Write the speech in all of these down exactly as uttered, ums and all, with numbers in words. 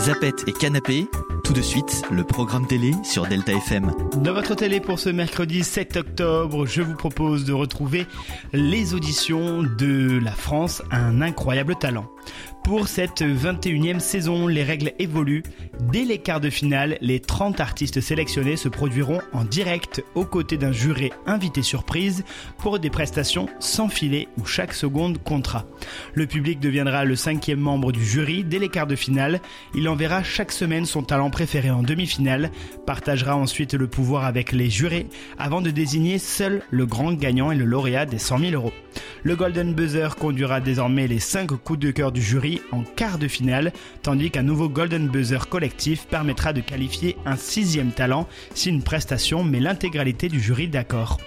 Zapette et Canapé, tout de suite, le programme télé sur Delta F M. Dans votre télé pour ce mercredi sept octobre, je vous propose de retrouver les auditions de La France a un incroyable talent. Pour cette vingt et unième saison, les règles évoluent. Dès les quarts de finale, les trente artistes sélectionnés se produiront en direct aux côtés d'un jury invité surprise pour des prestations sans filet où chaque seconde comptera. Le public deviendra le cinquième membre du jury dès les quarts de finale. Il enverra chaque semaine son talent préféré en demi-finale, partagera ensuite le pouvoir avec les jurés avant de désigner seul le grand gagnant et le lauréat des cent mille euros. Le Golden Buzzer conduira désormais les cinq coups de cœur du jury en quart de finale, tandis qu'un nouveau Golden Buzzer collectif permettra de qualifier un sixième talent si une prestation met l'intégralité du jury d'accord.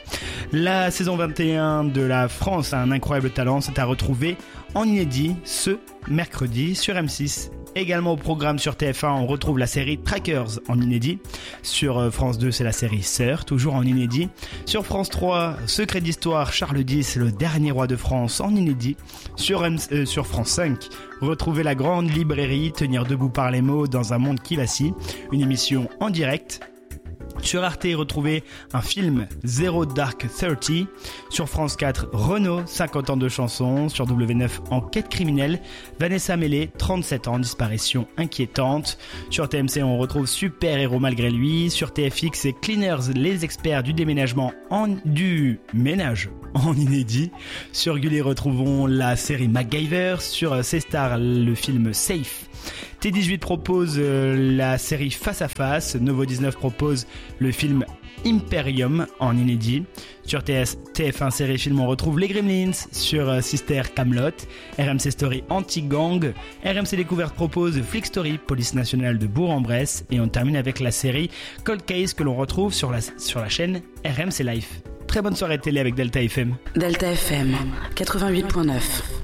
La saison vingt et un de La France a un incroyable talent, c'est à retrouver en inédit ce mercredi sur M six. Également au programme sur T F un, on retrouve la série Trackers en inédit. Sur France deux, c'est la série Sœur, toujours en inédit. Sur France trois, Secret d'Histoire, Charles X, le dernier roi de France en inédit. Sur, M- euh, sur France cinq, retrouvez la grande librairie, tenir debout par les mots dans un monde qui vacille. Une émission en direct. Sur Arte, retrouvez un film Zero Dark Thirty. Sur France quatre, Renaud, cinquante ans de chansons. Sur W neuf, Enquête criminelle. Vanessa Mélé, trente-sept ans, disparition inquiétante. Sur T M C, on retrouve Super Héros malgré lui. Sur T F X, c'est Cleaners, les experts du déménagement en... du ménage en inédit. Sur Gulli, retrouvons la série MacGyver. Sur C-Star, le film Safe. T dix-huit propose euh, la série Face à Face. Novo dix-neuf propose le film Imperium en inédit. Sur T S, T F un série film, on retrouve Les Gremlins. Sur euh, Sister, Camelot. R M C Story, Anti-Gang. R M C Découverte propose Flick Story, Police Nationale de Bourg-en-Bresse. Et on termine avec la série Cold Case que l'on retrouve sur la, sur la chaîne R M C Life. Très bonne soirée de télé avec Delta F M. Delta F M, quatre-vingt-huit virgule neuf.